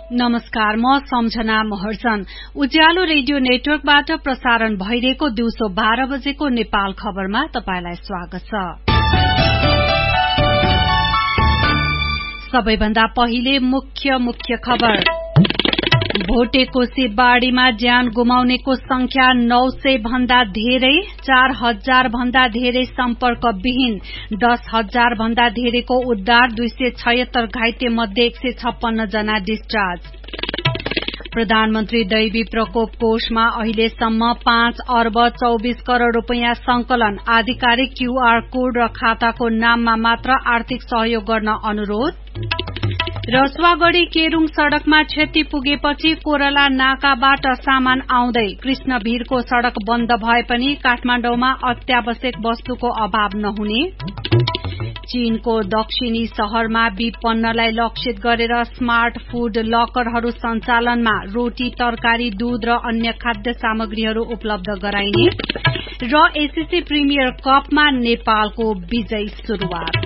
नमस्कार, म सम्झना महर्जन। उज्यालो रेडियो नेटवर्कबाट प्रसारण भइरहेको दिउँसो 12 बजेको नेपाल खबरमा तपाईलाई स्वागत छ। सबैभन्दा पहिले मुख्य खबर। भोटेकोशी बाढ़ीमा ज्यान गुमाउनेको संख्या 900 भन्दा धेरै, 4000 भन्दा धेरै सम्पर्कविहीन, 10,000 भन्दा धेरैको उद्धार, 276 घाइते मध्ये 156 जना डिस्चार्ज। प्रधानमन्त्री दैवी प्रकोप कोषमा अहिलेसम्म 5 अर्ब 24 करोड़ रूपियाँ संकलन, आधिकारिक क्यूआर कोड र खाताको नाममा मात्र आर्थिक सहयोग गर्न अनुरोध। रसुवागढ़ी केरूङ सड़कमा क्षति पुगेपछि कोरला नाकाबाट सामान आउँदै कृष्णभिरको सड़क बन्द भए पनि काठमाडौँमा अत्यावश्यक वस्तुको अभाव नहुने। चीनको दक्षिणी शहरमा विपन्नलाई लक्षित गरेर स्मार्ट फूड लकरहरू सञ्चालनमा, रोटी, तरकारी, दूध र अन्य खाद्य सामग्रीहरू उपलब्ध गराइने। र एसीसी प्रिमियर कपमा नेपालको विजयी शुरूआत।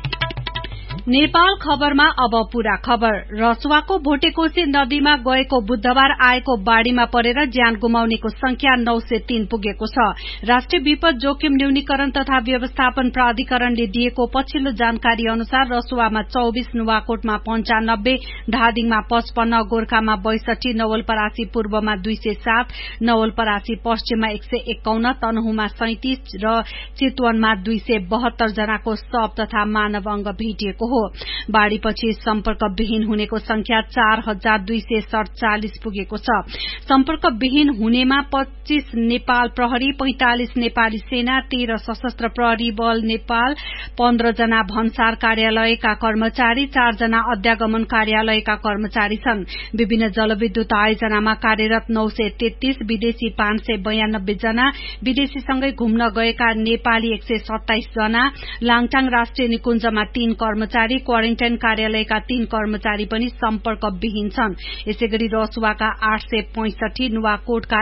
नेपाल खबरमा अब पूरा खबर। रसुवाको भोटेकोशी नदीमा गएको बुधबार आएको बाढ़ीमा परेर ज्यान गुमाउनेको संख्या 903 पुगेको छ। राष्ट्रिय विपद जोखिम न्यूनीकरण तथा व्यवस्थापन प्राधिकरणले दिएको पछिल्लो जानकारी अनुसार रसुवामा 24, नुवाकोटमा 95, धादिङमा 55, गोर्खामा 62, नवलपरासी पूर्वमा 207, नवलपरासी पश्चिममा 151, तनहुमा 37 र चितवनमा 272 जनाको शव तथा मानव अंग भेटिएको हो। बाढ़ीपछि सम्पर्कविहीन हुनेको संख्या 4247 पुगेको छ। सम्पर्कविहीन हुनेमा 25 नेपाल प्रहरी, 45 नेपाली सेना, 13 सशस्त्र प्रहरी बल नेपाल, 15 जना भन्सार कार्यालयका कर्मचारी, 4 जना अध्यागमन कार्यालयका कर्मचारी छन्। विभिन्न जलविद्युत आयोजनामा कार्यरत 933, विदेशी 592 जना, विदेशीसँगै घुम्न गएका नेपाली 127 जना, लाङटाङ राष्ट्रिय निकुञ्जमा 3 कर्मचारी, क्वारेन्टाइन कार्यालयका 3 कर्मचारी पनि सम्पर्कविहीन छन्। यसैगरी रसुवाका 865, नुवाकोटका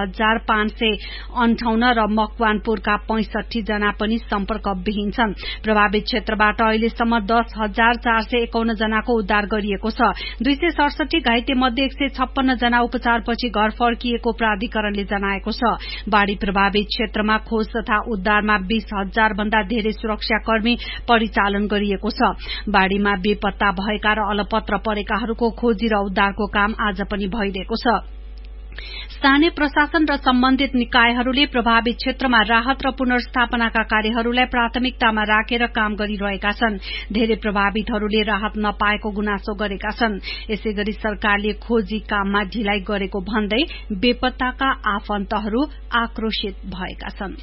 1558 र मकवानपुरका 65 जना पनि सम्पर्कविहीन छन्। प्रभावित क्षेत्रबाट अहिलेसम्म 10,451 जनाको उद्धार गरिएको छ। 267 घाइते मध्ये 156 जना उपचारपछि घर फर्किएको प्राधिकरणले जनाएको छ। बाढ़ी प्रभावित क्षेत्रमा खोज तथा उद्धारमा 20,000 भन्दा धेरै सुरक्षाकर्मी परिचालन गरिएको छ। बाढ़ीमा बेपत्ता भएका र अलपत्र परेकाहरूको खोजी र उद्धारको काम आज पनि भइरहेको छ। स्थानीय प्रशासन र सम्बन्धित निकायहरूले प्रभावित क्षेत्रमा राहत र पुनर्स्थापनाका कार्यहरूलाई प्राथमिकतामा राखेर काम गरिरहेका छन्। धेरै प्रभावितहरूले राहत नपाएको गुनासो गरेका छन्। यसैगरी सरकारले खोजी काममा ढिलाइ गरेको भन्दै बेपत्ताका आफन्तहरू आक्रोशित भएका छन्।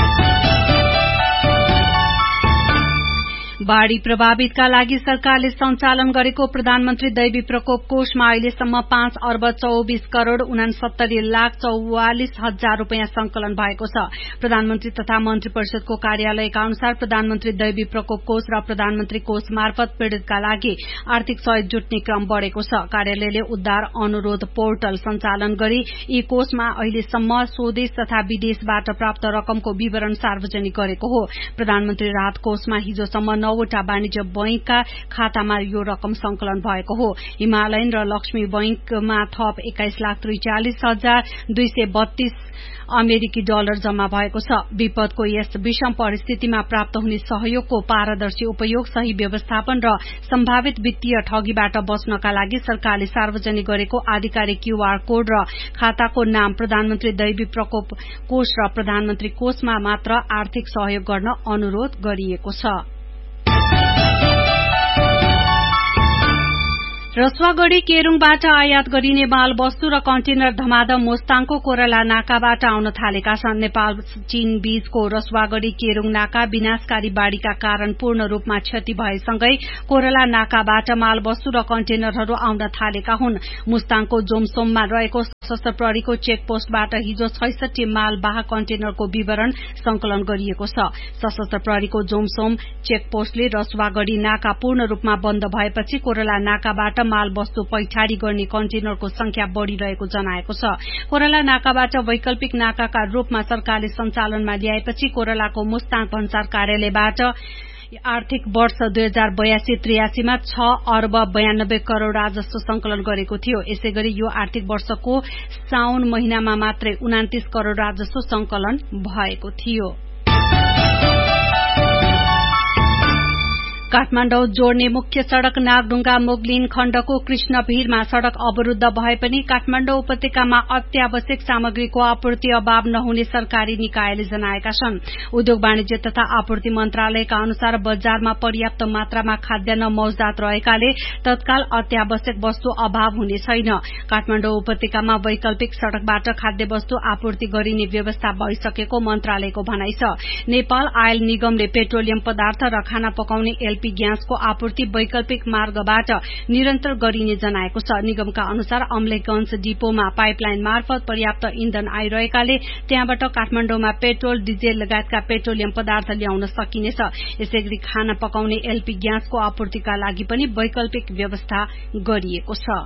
बाढ़ी प्रभावितका लागि सरकारले सञ्चालन गरेको प्रधानमन्त्री दैवी प्रकोप कोषमा अहिलेसम्म 5 अर्ब 24 करोड़ 69 लाख 44 हजार रूपियाँ संकलन भएको छ। प्रधानमन्त्री तथा मन्त्री परिषदको कार्यालयका अनुसार प्रधानमन्त्री दैवी प्रकोप कोष र प्रधानमन्त्री कोष मार्फत पीड़ितका लागि आर्थिक सहयोग जुट्ने क्रम बढ़ेको छ। कार्यालयले उद्धार अनुरोध पोर्टल सञ्चालन गरी यी कोषमा अहिलेसम्म स्वदेश तथा विदेशबाट प्राप्त रकमको विवरण सार्वजनिक गरेको हो। प्रधानमन्त्री राहत कोषमा हिजोसम्म 9 वटा वाणिज्य बैंकका खातामा यो रकम संकलन भएको हो। हिमालयन र लक्ष्मी बैंकमा थप 21,43,232 अमेरिकी डलर जम्मा भएको छ। विपदको यस विषम परिस्थितिमा प्राप्त हुने सहयोगको पारदर्शी उपयोग, सही व्यवस्थापन र सम्भावित वित्तीय ठगीबाट बच्नका लागि सरकारले सार्वजनिक गरेको आधिकारिक क्यूआर कोड र खाताको नाम प्रधानमन्त्री दैवी प्रकोप कोष र प्रधानमन्त्री कोषमा मात्र आर्थिक सहयोग गर्न अनुरोध गरिएको छ। रसुवागढ़ी केरूङबाट आयात गरिने माल वस्तु र कन्टेनर धमाधम मोस्ताङको कोरला नाकाबाट आउन थालेका छन्। नेपाल चीन बीचको रसुवागढ़ी केरूङ नाका विनाशकारी बाढ़ीका कारण पूर्ण रूपमा क्षति भएसँगै कोरला नाकाबाट माल वस्तु र कन्टेनरहरू आउन थालेका हुन्। मुस्ताङको जोमसोममा रहेको सशस्त्र प्रहरीको चेकपोस्टबाट हिजो 66 मालवाहक कन्टेनरको विवरण संकलन गरिएको छ। सशस्त्र प्रहरीको जोमसोम चेकपोस्टले रसुवागढ़ी नाका पूर्ण रूपमा बन्द भएपछि कोरला नाकाबाट माल वस्तु पैठारी गर्ने कन्टेनरको संख्या बढ़िरहेको जनाएको छ। कोरला नाकाबाट वैकल्पिक नाकाका रूपमा सरकारले सञ्चालनमा ल्याएपछि कोरलाको मुस्ताङ भन्सार कार्यालयबाट आर्थिक वर्ष 2082-83 मा 6 अर्ब 92 करोड़ राजस्व संकलन गरेको थियो। यसैगरी यो आर्थिक वर्षको साउन महिनामा मात्रै 29 करोड़ राजस्व संकलन भएको थियो। काठमाडौँ जोड्ने मुख्य सड़क नागढुंगा मोगलिन खण्डको कृष्णभिरमा सड़क अवरूद्ध भए पनि काठमाडौँ उपत्यकामा अत्यावश्यक सामग्रीको आपूर्ति अभाव नहुने सरकारी निकायले जनाएका छन्। उद्योग वाणिज्य तथा आपूर्ति मन्त्रालयका अनुसार बजारमा पर्याप्त मात्रामा खाद्यान्न मौजदात रहेकाले तत्काल अत्यावश्यक वस्तु अभाव हुने छैन। काठमाडौँ उपत्यकामा वैकल्पिक सड़कबाट खाद्य वस्तु आपूर्ति गरिने व्यवस्था भइसकेको मन्त्रालयको भनाइ छ। नेपाल आयल निगमले पेट्रोलियम पदार्थ र खाना पकाउने एलपी ग्यासको आपूर्ति वैकल्पिक मार्गबाट निरन्तर गरिने जनाएको छ। निगमका अनुसार अम्लेखगंज डिपोमा पाइपलाइन मार्फत पर्याप्त इन्धन आइरहेकाले त्यहाँबाट काठमाडौँमा पेट्रोल डिजेल लगायतका पेट्रोलियम पदार्थ ल्याउन सकिनेछ। यसैगरी खाना पकाउने एलपी ग्यासको आपूर्तिका लागि पनि वैकल्पिक व्यवस्था गरिएको छ।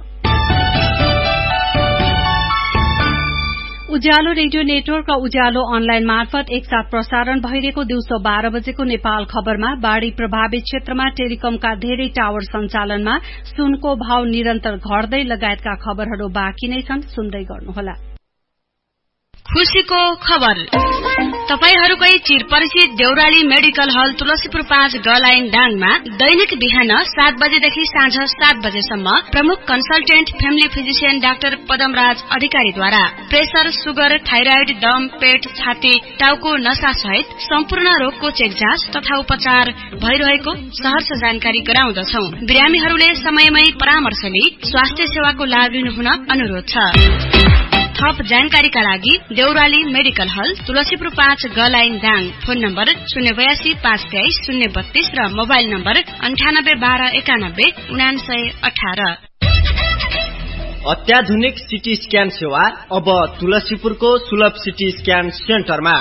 उज्यालो रेडियो नेटवर्क र उज्यालो अनलाइन मार्फत एकसाथ प्रसारण भइरहेको दिउँसो 12 बजेको नेपाल खबरमा बाढ़ी प्रभावित क्षेत्रमा टेलिकमका धेरै टावर सञ्चालनमा सुनको भाव निरन्तर घट्दै लगायतका खबरहरू बाँकी नै छन्। सुन्दै गर्नुहोला। खुशीको खबर तपाईहरुकै चिरपरिचित देउराली मेडिकल हल तुलसीपुर 5 गलाइन डाङमा दैनिक बिहान 7 बजेदेखि साँझ 7 बजेसम्म प्रमुख consultant family physician doctor Padamraj अधिकारीद्वारा प्रेसर, सुगर, थाइराइड, दम, पेट, छाती, टाउको नसा सहित सम्पूर्ण रोगको चेक जाँच तथा उपचार भइरहेको सहर्ष जानकारी गराउँदछौं। बिरामीहरूले समयमै परामर्श लिई स्वास्थ्य सेवाको लाभ लिनुहुन अनुरोध छ। थप जानकारीका लागि देउराली मेडिकल हल तुलसीपुर 5 गलाइन डाङ। फोन नम्बर 082 523 032 र मोबाइल नम्बर 98 12 91 9918। अत्याधुनिक सिटी स्क्यान सेवा अब तुलसीपुरको सुलभ सिटी स्क्यान सेन्टरमा।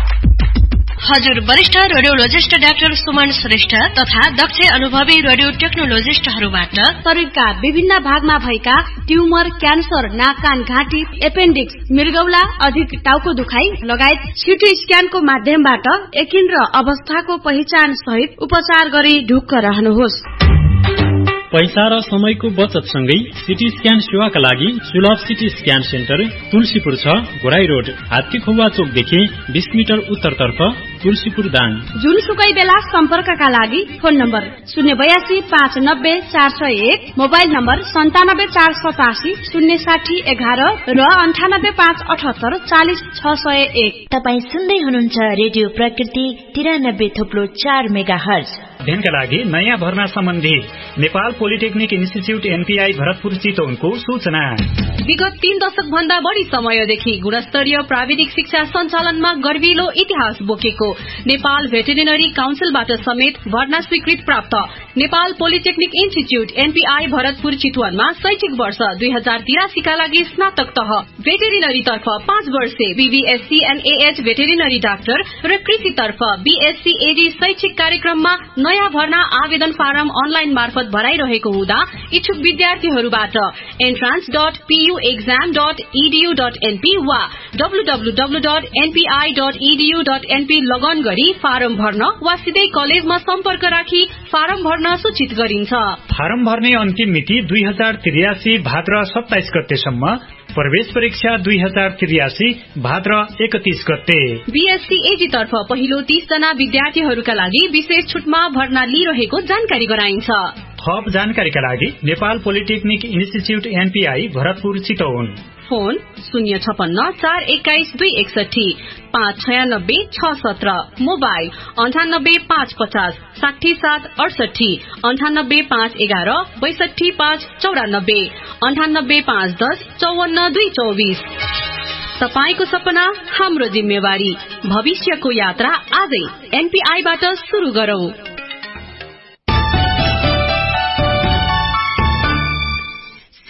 हजुर वरिष्ठ रेडियोलोजिस्ट डाक्टर सुमन श्रेष्ठ तथा दक्ष अनुभवी रेडियो टेक्नोलोजिस्टहरूबाट शरीरका विभिन्न भागमा भएका ट्युमर, क्यान्सर, नाक कान घाँटी, एपेन्डिक्स, मृगौला, अधिक टाउको दुखाइ लगायत सिटी स्क्यानको माध्यमबाट यकिन र अवस्थाको पहिचान सहित उपचार गरी ढुक्क रहनुहोस्। पैसा र समयको बचत सँगै सिटी स्क्यान सेवाका लागि सुलभ CT scan centre Tulsipur 6 Ghorahi road, हात्तीखुवा चोकदेखि 20 metre उत्तरतर्फ तुलसीपुर दाङ। जुनसुकै बेला सम्पर्कका लागि फोन नम्बर 082 590 401, मोबाइल नम्बर 97 487 060 11 र 98 578 40 601। तपाई सुन्दै हुनुहुन्छ रेडियो प्रकृति 93.4 मेगाहर्ज। अध्ययनका लागि नयाँ भर्ना सम्बन्धी Nepal polytechnic institute NPI Bharatpur चितवनको सूचना। विगत 3 दशक भन्दा बढी समयदेखि गुणस्तरीय प्राविधिक शिक्षा सञ्चालनमा गर्विलो इतिहास बोकेको नेपाल भेटेरिनरी काउन्सिलबाट समेत भर्ना स्वीकृत प्राप्त Nepal polytechnic institute NPI Bharatpur चितवनमा शैक्षिक वर्ष 2083 का लागि स्नातक तह भेटेरिनरी तर्फ 5 वर्षे बीबीएससी एनएएच भेटेरिनरी डाक्टर र कृषि तर्फ बीएससी एडी शैक्षिक कार्यक्रममा नयाँ भर्ना आवेदन फारम अनलाइन मार्फत भराइरहेको हुँदा इच्छुक विद्यार्थीहरूबाट entrance.puexam.edu.np वा www.npi.edu.np लगन गरी फारम भर्न वा सिधै कलेजमा सम्पर्क राखी फारम भर्न सूचित गरिन्छ। फारम भर्ने अन्तिम मिति 2083 भाद्र 27 गतेसम्म, प्रवेश परीक्षा 2083 भाद्र 31 गते। बीएससी एजी तर्फ पहिलो 30 जना विद्यार्थीहरूका लागि विशेष छुटमा भर्ना लिइरहेको जानकारी गराइन्छ। थप जानकारीका लागि Nepal polytechnic institute NPI Bharatpur Chitwan. Phone 056 421 261 596 617, mobile 98 550 67 68, 98 511 62 594, 98 510 54 224। तपाईको सपना हाम्रो जिम्मेवारी, भविष्यको यात्रा आजै एनपीआई बाट सुरु गरौं।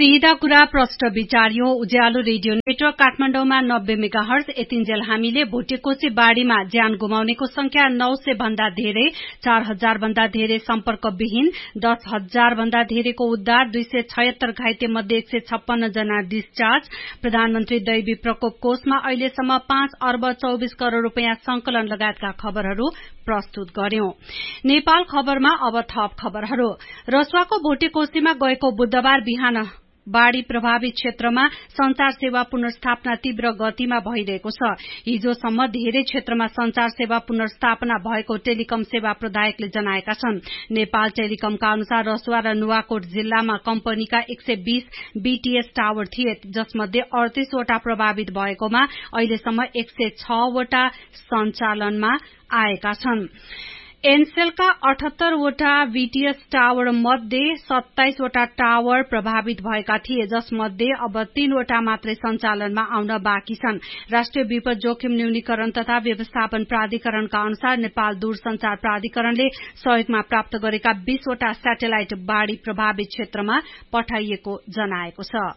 सीधा कुरा प्रष्ट विचार यो उज्यालो रेडियो नेटवर्क काठमाडौँमा 90 मेगाहर्ज यतिन्जेल हामीले भोटेकोशी बाढ़ीमा ज्यान गुमाउनेको संख्या 900 भन्दा धेरै 4000 भन्दा धेरै सम्पर्कविहीन 10,000 भन्दा धेरैको उद्धार 276 घाइते मध्ये 156 जना डिस्चार्ज प्रधानमन्त्री दैवी प्रकोप कोषमा अहिलेसम्म 5 अर्ब 24 करोड़ रूपियाँ संकलन लगायतका खबरहरू प्रस्तुत गर्यौं। नेपाल खबरमा अब थप खबरहरू। रसुवाको भोटेकोशीमा गएको बुधबार बिहान बाढ़ी प्रभावित क्षेत्रमा संचार सेवा पुनर्स्थापना तीव्र गतिमा भइरहेको छ। हिजोसम्म धेरै क्षेत्रमा संचार सेवा पुनर्स्थापना भएको टेलिकम सेवा प्रदायकले जनाएका छन्। नेपाल टेलिकमका अनुसार रसुवा र नुवाकोट जिल्लामा कम्पनीका 120 बीटीएस टावर थिए, जसमध्ये 38 वटा प्रभावित भएकोमा अहिलेसम्म 106 वटा सञ्चालनमा आएका छन्। एनसेलका 78 वटा बीटीएस टावर मध्ये 27 वटा टावर प्रभावित भएका थिए, जसमध्ये अब 3 वटा मात्रै सञ्चालनमा आउन बाँकी छन्। राष्ट्रिय विपद जोखिम न्यूनीकरण तथा व्यवस्थापन प्राधिकरणका अनुसार नेपाल दूरसञ्चार प्राधिकरणले सहयोगमा प्राप्त गरेका 20 वटा स्याटेलाइट बाढ़ी प्रभावित क्षेत्रमा पठाइएको जनाएको छ।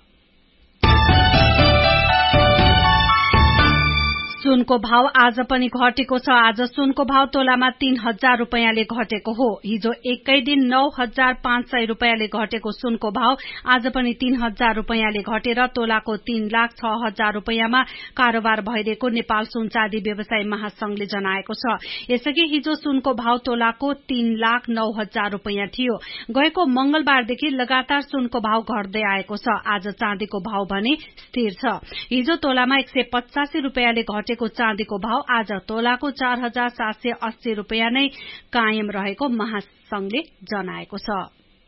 सुनको भाव आज पनि घटेको छ। आज सुनको भाव तोलामा 3000 रूपियाँले घटेको हो। हिजो एकै दिन 9500 रूपियाँले घटेको सुनको भाव आज पनि 3000 रूपियाँले घटेर तोलाको 3,06,000 रूपियाँमा कारोबार भइरहेको नेपाल सुन चाँदी व्यवसायी महासंघले जनाएको छ। यसअघि हिजो सुनको भाव तोलाको 3,09,000 रूपियाँ थियो। गएको मंगलबारदेखि लगातार सुनको भाव घट्दै आएको छ। आज चाँदीको भाव भने स्थिर छ। हिजो तोलामा 185 रूपियाँले घटेको चाँदीको भाव आज तोलाको 4,780 रूपियाँ नै कायम रहेको महासंघले जनाएको छ।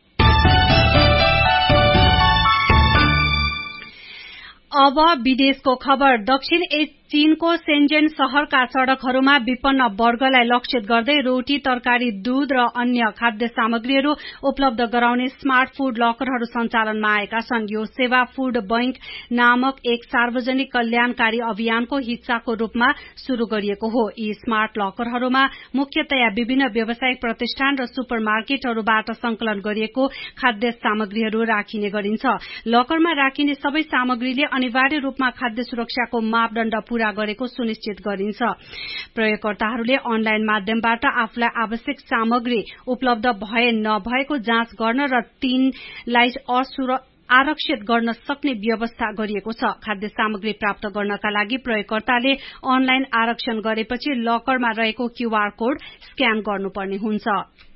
अब विदेशको खबर। दक्षिण चीनको शेन्जेन शहरका सड़कहरूमा विपन्न वर्गलाई लक्षित गर्दै रोटी, तरकारी, दूध र अन्य खाद्य सामग्रीहरू उपलब्ध गराउने स्मार्ट फूड लकरहरू सञ्चालनमा आएका छन्। यो सेवा फूड बैंक नामक एक सार्वजनिक कल्याणकारी अभियानको हिस्साको रूपमा शुरू गरिएको हो। यी स्मार्ट लकरहरूमा मुख्यतया विभिन्न व्यावसायिक प्रतिष्ठान र सुपर मार्केटहरूबाट संकलन गरिएको खाद्य सामग्रीहरू राखिने गरिन्छ। लकरमा राखिने सबै सामग्रीले अनिवार्य रूपमा खाद्य सुरक्षाको मापदण्ड पूरा गरेको सुनिश्चित गरिन्छ। प्रयोगकर्ताहरूले अनलाइन माध्यमबाट आफूलाई आवश्यक सामग्री उपलब्ध भए नभएको जाँच गर्न र तिनलाई आरक्षित गर्न सक्ने व्यवस्था गरिएको छ। खाद्य सामग्री प्राप्त गर्नका लागि प्रयोगकर्ताले अनलाइन आरक्षण गरेपछि लकरमा रहेको क्यूआर कोड स्क्यान गर्नुपर्ने हुन्छ।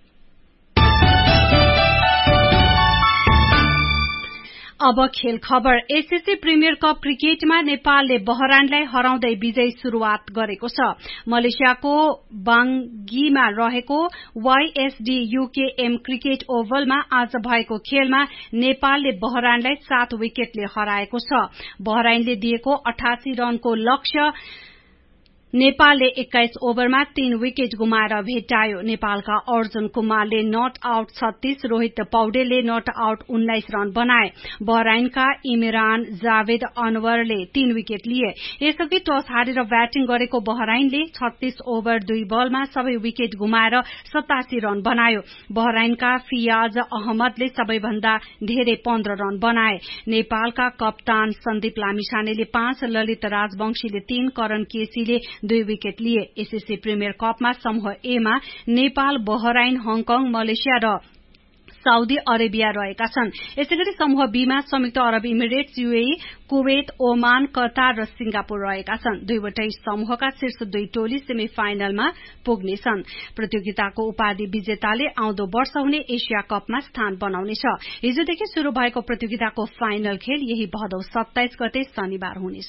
अब खेल खबर। एसएससी प्रिमियर कप क्रिकेटमा नेपालले बहराइनलाई हराउँदै विजयी शुरूआत गरेको छ। मलेसियाको बाङ्गीमा रहेको वाईएसडी यूकेएम क्रिकेट ओभलमा आज भएको खेलमा नेपालले बहराइनलाई 7 विकेटले हराएको छ। बहराइनले दिएको 88 रनको लक्ष्य नेपालले 21 ओभरमा 3 विकेट गुमाएर भेटायो। नेपालका अर्जुन कुमारले नट आउट 36, रोहित पौडेलले नट आउट 19 रन बनाए। बहराइनका इमरान जावेद अनवरले 3 विकेट लिए। यसअघि टस हारेर ब्याटिङ गरेको बहराइनले 36 ओभर 2 बलमा सबै विकेट गुमाएर 87 रन बनायो। बहराइनका फियाज अहमदले सबैभन्दा धेरै 15 रन बनाए। नेपालका कप्तान सन्दीप लामिछानेले 5, ललित राजवंशीले 3, करण केसीले 2 विकेट लिए। एसएससी प्रिमियर कपमा समूह ए मा नेपाल, बहराइन, हङकङ, मलेसिया र साउदी अरेबिया रहेका छन्। यसैगरी समूह बी मा संयुक्त अरब emirates, UAE, Kuwait, Oman, Qatar र सिंगापुर रहेका छन्। दुईवटै समूहका शीर्ष 2 टोली सेमी फाइनलमा पुग्नेछन्। प्रतियोगिताको उपाधि विजेताले आउँदो वर्ष हुने एशिया कपमा स्थान बनाउनेछ। हिजोदेखि शुरू भएको प्रतियोगिताको फाइनल खेल यही भदौ 27 गते शनिबार हुनेछ।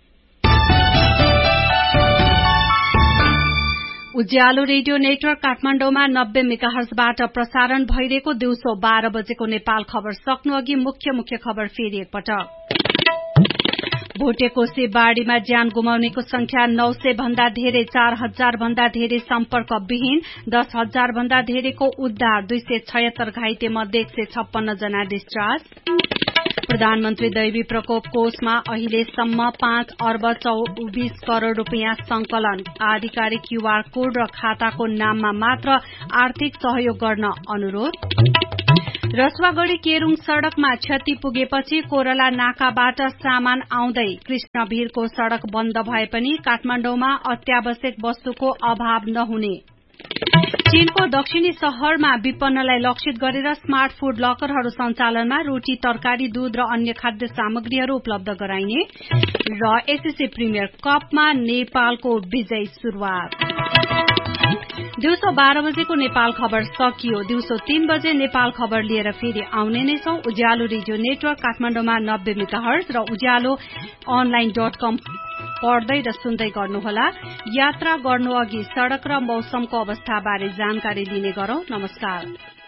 उज्यालो रेडियो नेटवर्क काठमाडौँमा 90 मेगाहर्जबाट प्रसारण भइरहेको दिउँसो 12 बजेको नेपाल खबर सक्नु अघि मुख्य खबर फेरि एकपटक। भोटेकोशी बाढ़ीमा ज्यान गुमाउनेको संख्या 900 भन्दा धेरै 4000 भन्दा धेरै सम्पर्कविहीन 10,000 भन्दा धेरैको उद्धार 276 घाइते मध्ये 156 जना डिस्चार्ज। प्रधानमन्त्री दैवी प्रकोप कोषमा अहिलेसम्म 5 अर्ब 24 करोड़ रूपियाँ संकलन। आधिकारिक क्यूआर कोड र खाताको नाममा मात्र आर्थिक सहयोग गर्न अनुरोध। रसुवागढ़ी केरुङ सड़कमा क्षति पुगेपछि कोरला नाकाबाट सामान आउँदै कृष्णभिरको सड़क बन्द भए पनि काठमाडौँमा अत्यावश्यक वस्तुको अभाव नहुने। चीनको दक्षिणी शहरमा विपन्नलाई लक्षित गरेर स्मार्ट फूड लकरहरू सञ्चालनमा रोटी, तरकारी, दूध र अन्य खाद्य सामग्रीहरू उपलब्ध गराइने। र एसएससी प्रिमियर कपमा नेपालको विजयी शुरूआत। दिउँसो 12 बजेको नेपाल खबर सकियो। दिउँसो 3 बजे नेपाल खबर लिएर फेरि आउने नै छौं। उज्यालो रेडियो नेटवर्क काठमाडौँमा 90 मेगाहर्ज र उज्यालो online.com पढ्दै र सुन्दै गर्नुहोला। यात्रा गर्नु अघि सड़क र मौसमको अवस्था बारे जानकारी लिने गरौं। नमस्कार।